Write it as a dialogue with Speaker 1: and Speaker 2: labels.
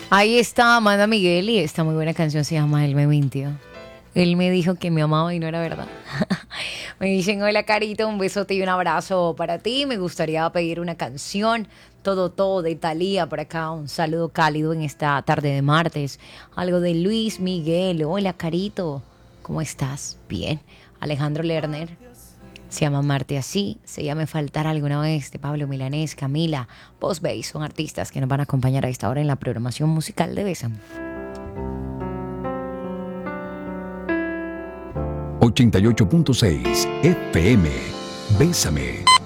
Speaker 1: Ahí está Amanda Miguel y esta muy buena canción se llama Él me mintió. Él me dijo que me amaba y no era verdad. Me dicen, hola Carito, un besote y un abrazo para ti. Me gustaría pedir una canción, todo de Thalía por acá. Un saludo cálido en esta tarde de martes. Algo de Luis Miguel. Hola Carito, ¿cómo estás? Bien. Alejandro Lerner. Se llama Marte así, se llama Faltar alguna vez de Pablo Milanés, Camila, Post Base, son artistas que nos van a acompañar a esta hora en la programación musical de Bésame.
Speaker 2: 88.6 FM. Bésame.